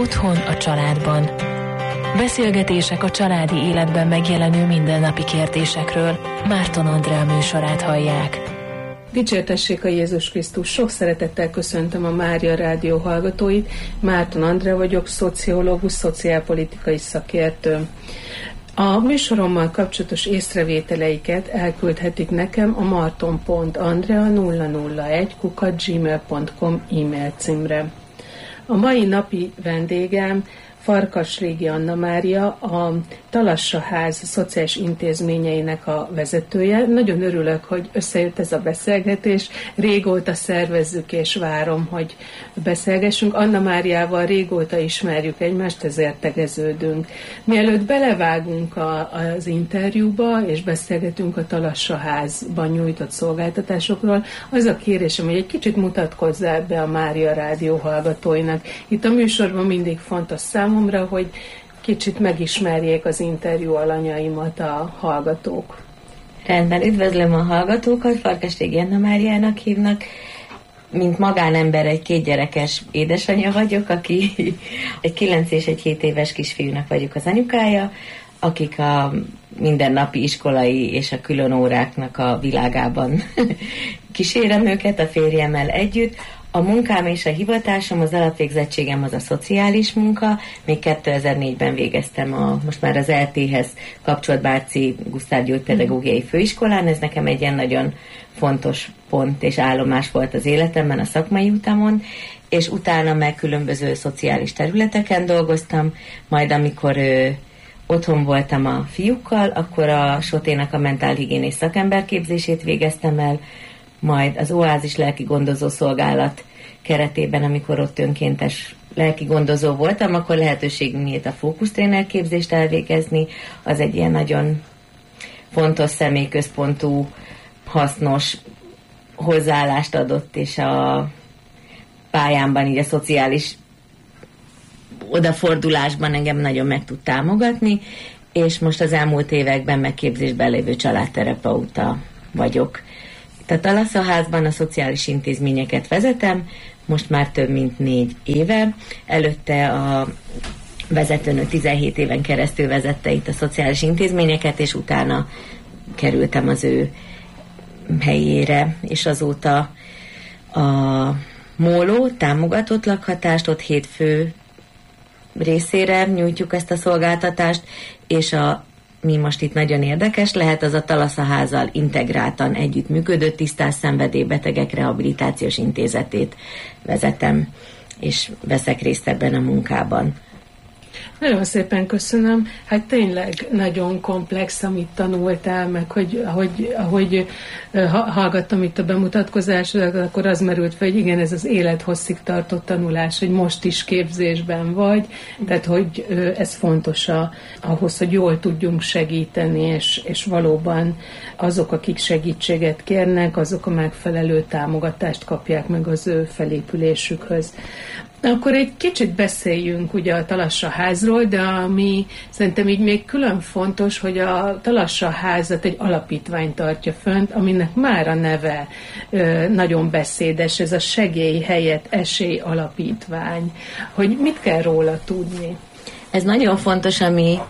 Otthon a családban. Beszélgetések a családi életben megjelenő mindennapi kérdésekről. Márton Andrea műsorát hallják. Dicsértessék a Jézus Krisztus! Sok szeretettel köszöntöm a Mária Rádió hallgatóit. Márton Andrea vagyok, szociológus, szociálpolitikai szakértő. A műsorommal kapcsolatos észrevételeiket elküldhetik nekem a marton.andrea001@gmail.com e-mail címre. A mai napi vendégem Farkas Régi Anna Mária, a Talassa Ház szociális intézményeinek a vezetője. Nagyon örülök, hogy összejött ez a beszélgetés. Régóta szervezzük és várom, hogy beszélgessünk. Anna Máriával régóta ismerjük egymást, ezért tegeződünk. Mielőtt belevágunk az interjúba, és beszélgetünk a Talassa Házban nyújtott szolgáltatásokról, az a kérésem, hogy egy kicsit mutatkozzál be a Mária Rádió hallgatóinak. Itt a műsorban mindig fontos számomra, hogy kicsit megismerjék az interjú alanyaimat a hallgatók. Rendben, üdvözlöm a hallgatókat, Farkas Régi Anna Máriának hívnak. Mint magánember egy 2 gyerekes édesanyja vagyok, aki egy 9 és egy 7 éves kisfiúnak vagyok az anyukája, akik a mindennapi iskolai és a külön óráknak a világában kísérem őket a férjemmel együtt. A munkám és a hivatásom, az alapvégzettségem az a szociális munka. Még 2004-ben végeztem most már az ELTE-hez kapcsolt Bárci Gusztáv Gyógypedagógiai Főiskolán. Ez nekem egy ilyen nagyon fontos pont és állomás volt az életemben, a szakmai utamon, és utána meg különböző szociális területeken dolgoztam, majd amikor otthon voltam a fiúkkal, akkor a Soténak a mentálhigiénés szakemberképzését végeztem el, majd az Oázis lelki gondozó szolgálat keretében, amikor ott önkéntes lelki gondozó voltam, akkor lehetőségünk nyílt a fókusztréner képzést elvégezni. Az egy ilyen nagyon fontos, személyközpontú, hasznos hozzáállást adott, és a pályámban, így a szociális odafordulásban engem nagyon meg tud támogatni, és most az elmúlt években megképzésben lévő családterapeuta vagyok. Tehát a Talassa Házban a szociális intézményeket vezetem, most már több mint 4 éve. Előtte a vezetőnő 17 éven keresztül vezette itt a szociális intézményeket, és utána kerültem az ő helyére, és azóta a Móló támogatott lakhatást, ott 7 fő részére nyújtjuk ezt a szolgáltatást, és mi most itt nagyon érdekes lehet, az a Talassa Házzal integráltan együttműködő tisztás szenvedélybetegek rehabilitációs intézetét vezetem, és veszek részt ebben a munkában. Nagyon szépen köszönöm. Hát tényleg nagyon komplex, amit tanultál, meg ahogy hallgattam itt a bemutatkozásodat, akkor az merült fel, hogy igen, ez az élethosszig tartott tanulás, hogy most is képzésben vagy, tehát hogy ez fontos ahhoz, hogy jól tudjunk segíteni, és valóban azok, akik segítséget kérnek, azok a megfelelő támogatást kapják meg az ő felépülésükhöz. Akkor egy kicsit beszéljünk ugye a Talassa Házról, de ami szerintem így még külön fontos, hogy a Talassa Házat egy alapítvány tartja fönt, aminek már a neve nagyon beszédes, ez a Segély helyett Esély Alapítvány. Hogy mit kell róla tudni? Ez nagyon fontos a mi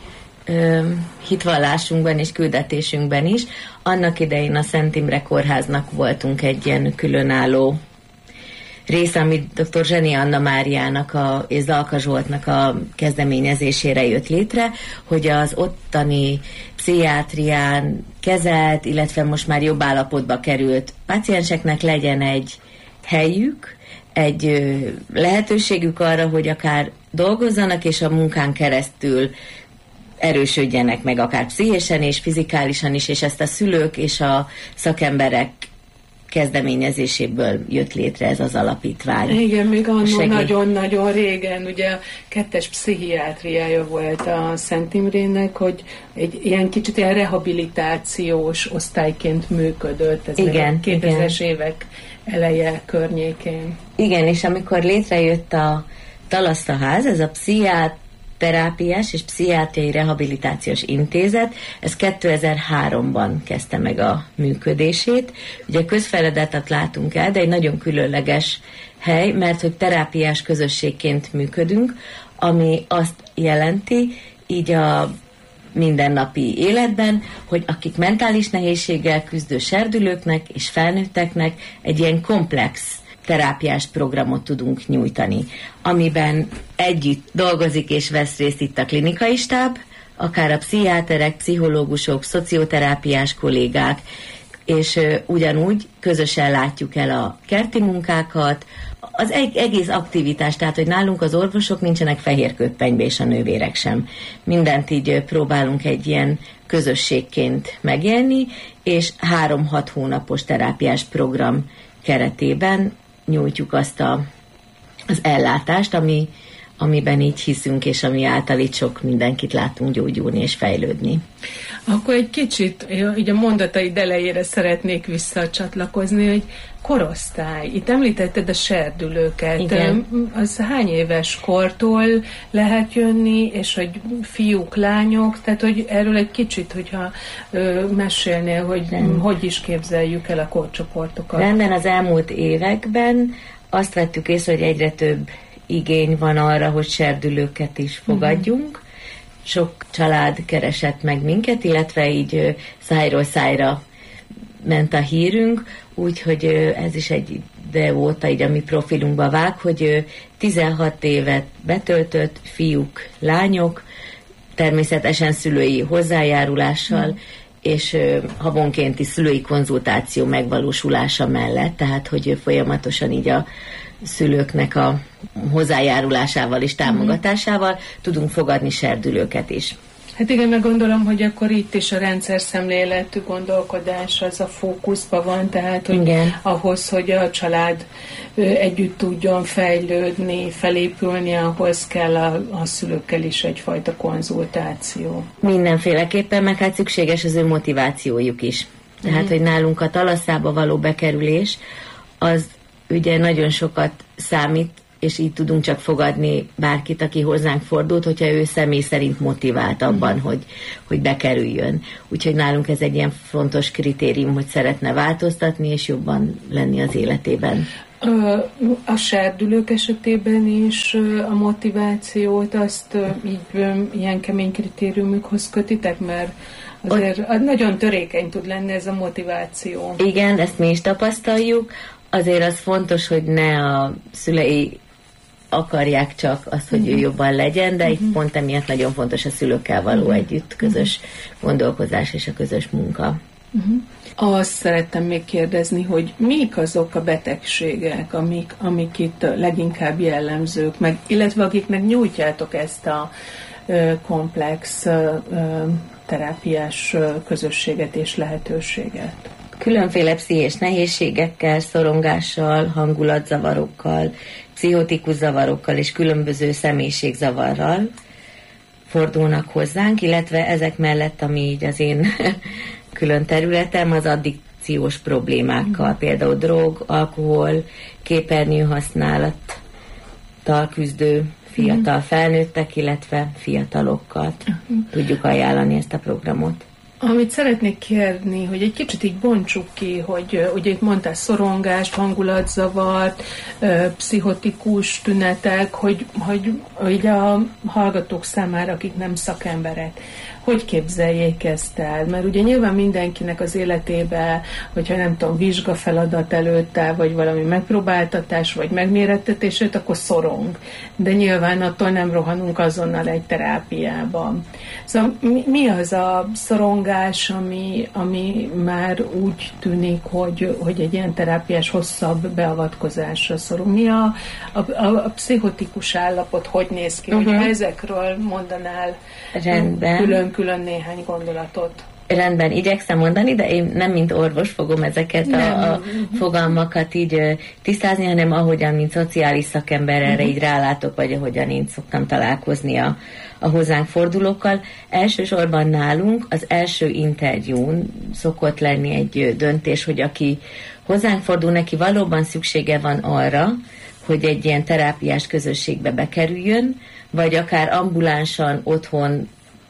hitvallásunkban és küldetésünkben is. Annak idején a Szent Imre Kórháznak voltunk egy ilyen különálló rész, amit dr. Zseni Anna Máriának és Zalka Zsoltnak a kezdeményezésére jött létre, hogy az ottani pszichiátrián kezelt, illetve most már jobb állapotba került pácienseknek legyen egy helyük, egy lehetőségük arra, hogy akár dolgozzanak, és a munkán keresztül erősödjenek meg, akár pszichésen és fizikálisan is, és ezt a szülők és a szakemberek kezdeményezéséből jött létre ez az alapítvány. Igen, még annól nagyon-nagyon régen, ugye a 2. pszichiátriája volt a Szent Imrének, hogy egy ilyen kicsit ilyen rehabilitációs osztályként működött. Ez igen, 2000-es évek eleje környékén. Igen, és amikor létrejött a Talassa Ház, ez a pszichiáterápiás és pszichiátriai rehabilitációs intézet, ez 2003-ban kezdte meg a működését. Ugye közfeladatot látunk el, de egy nagyon különleges hely, mert hogy terápiás közösségként működünk, ami azt jelenti, így a mindennapi életben, hogy akik mentális nehézséggel küzdő serdülőknek és felnőtteknek egy ilyen komplex terápiás programot tudunk nyújtani, amiben együtt dolgozik és vesz részt itt a klinikai stáb, akár a pszichiáterek, pszichológusok, szocioterápiás kollégák, és ugyanúgy közösen látjuk el a kerti munkákat, az egész aktivitás, tehát hogy nálunk az orvosok nincsenek fehér köpenybe, és a nővérek sem. Mindent így próbálunk egy ilyen közösségként megélni, és 3-6 hónapos terápiás program keretében nyújtjuk azt az ellátást, amiben így hiszünk, és ami által itt sok mindenkit látunk gyógyulni és fejlődni. Akkor egy kicsit így a mondataid elejére szeretnék visszacsatlakozni, hogy korosztály. Itt említetted a serdülőket. Igen. Az hány éves kortól lehet jönni, és hogy fiúk, lányok, tehát hogy erről egy kicsit, hogyha mesélnél, hogy hogy is képzeljük el a korcsoportokat. Rendben, az elmúlt években azt vettük észre, hogy egyre több igény van arra, hogy serdülőket is fogadjunk. Sok család keresett meg minket, illetve így szájról szájra ment a hírünk, úgyhogy ez is egy ide óta így a mi profilunkba vág, hogy 16 évet betöltött fiúk, lányok, természetesen szülői hozzájárulással, és havonkénti szülői konzultáció megvalósulása mellett, tehát hogy folyamatosan így a szülőknek a hozzájárulásával és támogatásával tudunk fogadni serdülőket is. Hát igen, meg gondolom, hogy akkor itt is a rendszer szemléletű gondolkodás az a fókuszban van, tehát hogy igen. Ahhoz, hogy a család együtt tudjon fejlődni, felépülni, ahhoz kell a szülőkkel is egyfajta konzultáció. Mindenféleképpen, meg hát szükséges az ő motivációjuk is. Tehát, hogy nálunk a talaszába való bekerülés, az ugye nagyon sokat számít, és így tudunk csak fogadni bárkit, aki hozzánk fordult, hogyha ő személy szerint motivált abban, hogy bekerüljön. Úgyhogy nálunk ez egy ilyen fontos kritérium, hogy szeretne változtatni, és jobban lenni az életében. A serdülők esetében is a motivációt azt így ilyen kemény kritériumokhoz kötitek, mert azért nagyon törékeny tud lenni ez a motiváció. Igen, ezt mi is tapasztaljuk. Azért az fontos, hogy ne a szülei akarják csak azt, hogy ő jobban legyen, de itt pont emiatt nagyon fontos a szülőkkel való együtt közös gondolkozás és a közös munka. Azt szerettem még kérdezni, hogy mik azok a betegségek, amik itt leginkább jellemzők, illetve akiknek nyújtjátok ezt a komplex terápiás közösséget és lehetőséget? Különféle pszichés nehézségekkel, szorongással, hangulatzavarokkal, pszichotikus zavarokkal és különböző személyiségzavarral fordulnak hozzánk, illetve ezek mellett, ami így az én külön területem, az addikciós problémákkal, például drog, alkohol, képernyő használattal küzdő fiatal felnőttek, illetve fiatalokat tudjuk ajánlani ezt a programot. Amit szeretnék kérni, hogy egy kicsit így bontsuk ki, hogy ugye itt mondtál szorongást, hangulatzavart, pszichotikus tünetek, hogy a hallgatók számára, akik nem szakemberek, hogy képzeljék ezt el? Mert ugye nyilván mindenkinek az életében, hogyha nem tudom, vizsgafeladat előtt áll, vagy valami megpróbáltatás, vagy megmérettetés, akkor szorong. De nyilván attól nem rohanunk azonnal egy terápiában. Szóval mi az a szorongás, ami már úgy tűnik, hogy egy ilyen terápiás hosszabb beavatkozásra szorul? Mi a pszichotikus állapot, hogy néz ki? Hogyha ezekről mondanál külön néhány gondolatot. Rendben, igyekszem mondani, de én nem mint orvos fogom ezeket a fogalmakat így tisztázni, hanem ahogyan, mint szociális szakember erre így rálátok, vagy ahogyan én szoktam találkozni a hozzánk fordulókkal. Elsősorban nálunk az első interjún szokott lenni egy döntés, hogy aki hozzánk fordul, neki valóban szüksége van arra, hogy egy ilyen terápiás közösségbe bekerüljön, vagy akár ambulánsan otthon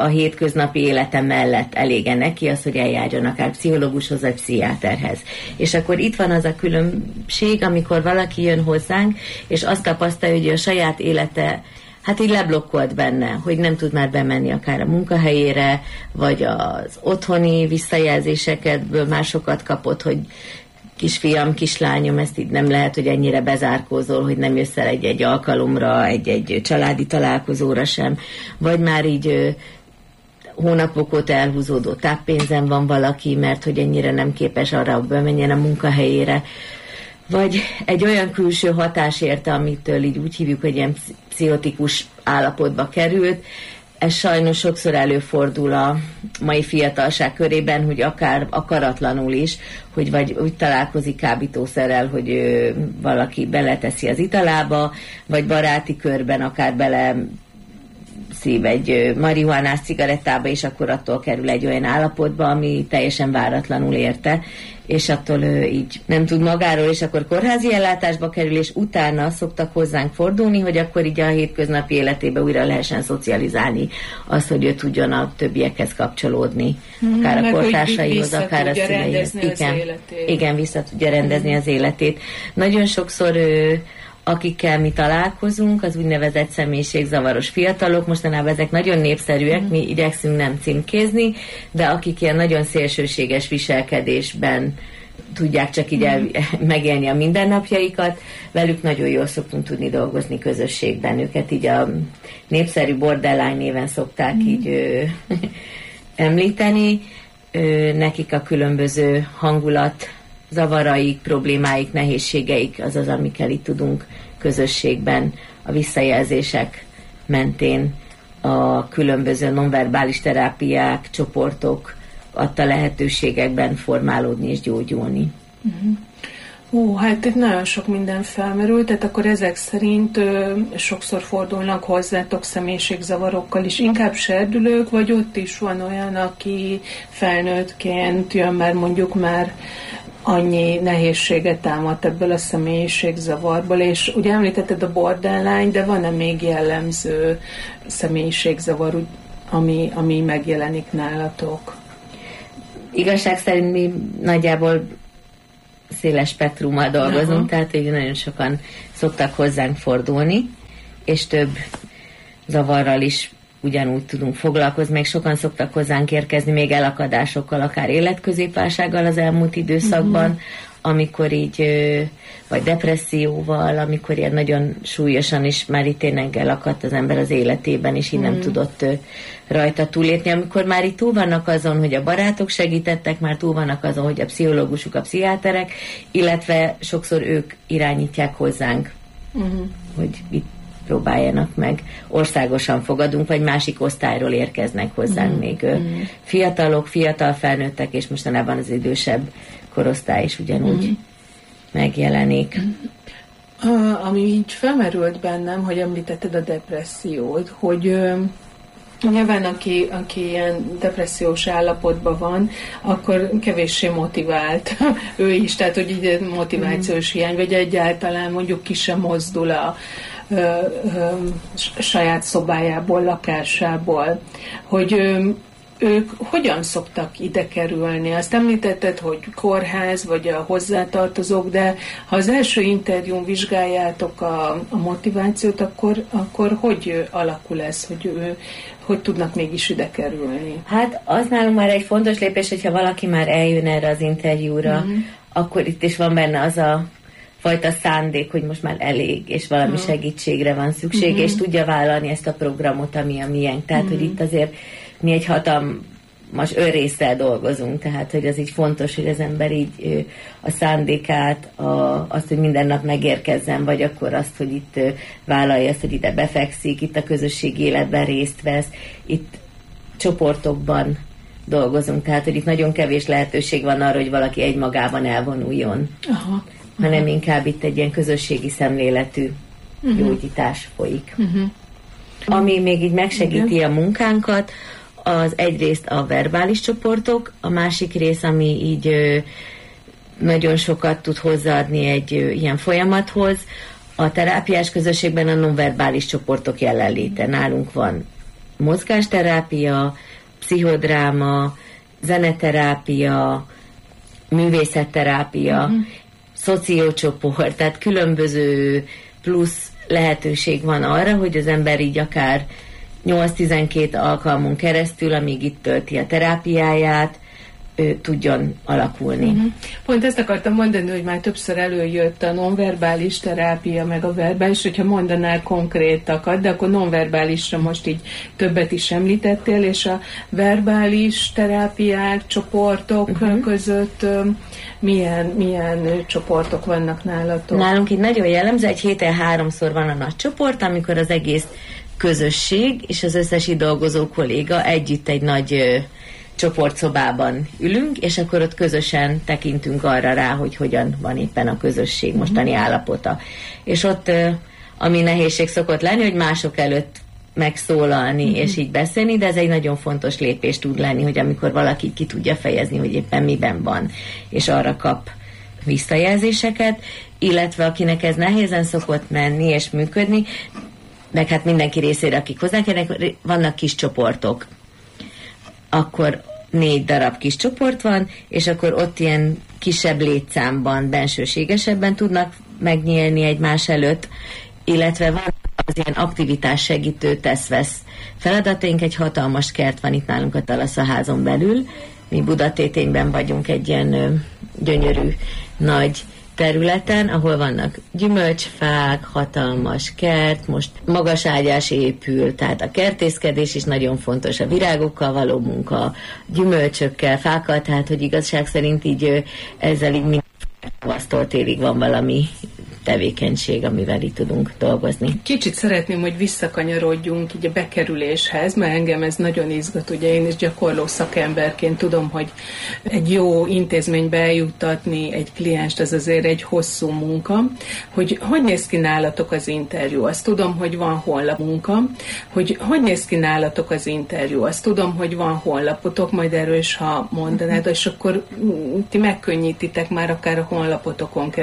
a hétköznapi élete mellett elége neki az, hogy eljárjon akár pszichológushoz vagy pszichiáterhez. És akkor itt van az a különbség, amikor valaki jön hozzánk, és azt tapasztalja, hogy a saját élete hát így leblokkolt benne, hogy nem tud már bemenni akár a munkahelyére, vagy az otthoni visszajelzésekből már sokat kapott, hogy kisfiam, kislányom, ezt így nem lehet, hogy ennyire bezárkózol, hogy nem jössz el egy alkalomra, egy családi találkozóra sem, vagy már így hónapok óta elhúzódó táppénzen van valaki, mert hogy ennyire nem képes arra, hogy bemenjen a munkahelyére, vagy egy olyan külső hatás érte, amitől így úgy hívjuk, hogy ilyen pszichotikus állapotba került. Ez sajnos sokszor előfordul a mai fiatalság körében, hogy akár akaratlanul is, hogy vagy úgy találkozik kábítószerrel, hogy valaki beleteszi az italába, vagy baráti körben akár bele szív egy marihuánás cigarettába, és akkor attól kerül egy olyan állapotba, ami teljesen váratlanul érte, és attól így nem tud magáról, és akkor kórházi ellátásba kerül, és utána szoktak hozzánk fordulni, hogy akkor így a hétköznapi életébe újra lehessen szocializálni azt, hogy ő tudjon a többiekhez kapcsolódni, akár a kortársaihoz, akár a szüleihez. Igen, vissza tudja rendezni az életét. Nagyon sokszor akikkel mi találkozunk, az úgynevezett személyiségzavaros fiatalok, mostanában ezek nagyon népszerűek, mi igyekszünk nem címkézni, de akik ilyen nagyon szélsőséges viselkedésben tudják csak így megélni a mindennapjaikat, velük nagyon jól szoktunk tudni dolgozni közösségben. Őket így a népszerű borderline néven szokták így említeni. Nekik a különböző hangulat zavaraik, problémáik, nehézségeik az, amikkel itt tudunk közösségben a visszajelzések mentén a különböző nonverbális terápiák, csoportok adta lehetőségekben formálódni és gyógyulni. Hát itt nagyon sok minden felmerült, tehát akkor ezek szerint sokszor fordulnak hozzátok személyiségzavarokkal is, inkább serdülők, vagy ott is van olyan, aki felnőttként jön, mert mondjuk már annyi nehézséget támadt ebből a személyiségzavarból, és ugye említetted a borderline, de van-e még jellemző személyiségzavar, ami megjelenik nálatok? Igazság szerint mi nagyjából széles spektrummal dolgozunk, tehát hogy nagyon sokan szoktak hozzánk fordulni, és több zavarral is ugyanúgy tudunk foglalkozni, még sokan szoktak hozzánk érkezni még elakadásokkal, akár életközépválsággal az elmúlt időszakban, amikor így, vagy depresszióval, amikor ilyen nagyon súlyosan is már itt tényleg elakadt az ember az életében, és így nem tudott rajta túlépni, amikor már itt túl vannak azon, hogy a barátok segítettek, már túl vannak azon, hogy a pszichológusuk, a pszichiáterek, illetve sokszor ők irányítják hozzánk, hogy itt próbáljanak meg. Országosan fogadunk, vagy másik osztályról érkeznek hozzánk még fiatalok, fiatal felnőttek, és mostanában az idősebb korosztály is ugyanúgy megjelenik. Ami így felmerült bennem, hogy említetted a depressziót, hogy nyilván aki ilyen depressziós állapotban van, akkor kevéssé motivált ő is, tehát hogy így motivációs hiány, vagy egyáltalán mondjuk ki sem mozdul a saját szobájából, lakásából, hogy ők hogyan szoktak ide kerülni? Azt említetted, hogy kórház, vagy a hozzátartozók, de ha az első interjún vizsgáljátok a motivációt, akkor hogy alakul ez, hogy tudnak mégis ide kerülni? Hát az nálunk már egy fontos lépés, hogyha valaki már eljön erre az interjúra, akkor itt is van benne az a fajta szándék, hogy most már elég, és valami segítségre van szükség, és tudja vállalni ezt a programot, ami a miénk. Tehát, hogy itt azért mi egy hatalmas önrészsel dolgozunk, tehát, hogy az így fontos, hogy az ember így a szándékát, azt, hogy minden nap megérkezzen, vagy akkor azt, hogy itt vállalja azt, hogy ide befekszik, itt a közösségi életben részt vesz, itt csoportokban dolgozunk, tehát, hogy itt nagyon kevés lehetőség van arra, hogy valaki egymagában elvonuljon. Hanem inkább itt egy ilyen közösségi szemléletű gyógyítás folyik. Ami még így megsegíti a munkánkat, az egyrészt a verbális csoportok, a másik rész, ami így nagyon sokat tud hozzáadni egy ilyen folyamathoz, a terápiás közösségben a nonverbális csoportok jelenléte. Nálunk mozgásterápia, pszichodráma, zeneterápia, művészetterápia, szociócsoport, tehát különböző plusz lehetőség van arra, hogy az ember így akár 8-12 alkalmon keresztül, amíg itt tölti a terápiáját, tudjon alakulni. Pont ezt akartam mondani, hogy már többször előjött a nonverbális terápia, meg a verbális, hogyha mondanál konkrétakat, de akkor nonverbálisra most így többet is említettél, és a verbális terápiák, csoportok között milyen csoportok vannak nálatok? Nálunk így nagyon jellemző, egy héten 3-szor van a nagy csoport, amikor az egész közösség és az összes itt dolgozó kolléga együtt egy nagy csoportszobában ülünk, és akkor ott közösen tekintünk arra rá, hogy hogyan van éppen a közösség mostani állapota. És ott, ami nehézség szokott lenni, hogy mások előtt megszólalni és így beszélni, de ez egy nagyon fontos lépés tud lenni, hogy amikor valaki ki tudja fejezni, hogy éppen miben van, és arra kap visszajelzéseket, illetve akinek ez nehézen szokott menni és működni, meg hát mindenki részére, akik hozzánk vannak kis csoportok. Akkor 4 darab kis csoport van, és akkor ott ilyen kisebb létszámban, bensőségesebben tudnak megnyílni egymás előtt, illetve van az ilyen aktivitás segítő tesz-vesz feladataink, egy hatalmas kert van itt nálunk a Talaszaházon belül, mi Budatétényben vagyunk egy ilyen gyönyörű nagy területen, ahol vannak gyümölcsfák, hatalmas kert, most magas ágyás épül, tehát a kertészkedés is nagyon fontos, a virágokkal való munka, gyümölcsökkel, fákkal, tehát hogy igazság szerint így ezzel így tavasztól télig van valami tevékenység, amivel így tudunk dolgozni. Kicsit szeretném, hogy visszakanyarodjunk így a bekerüléshez, mert engem ez nagyon izgat, ugye én is gyakorló szakemberként tudom, hogy egy jó intézménybe eljuttatni egy klienst, az azért egy hosszú munka, hogy néz ki nálatok az interjú, azt tudom, hogy van honlap munka, hogy néz ki nálatok az interjú, azt tudom, hogy van honlapotok, majd erről is, ha mondanád, és akkor ti megkönnyítitek már akár a honlapotokon keresztül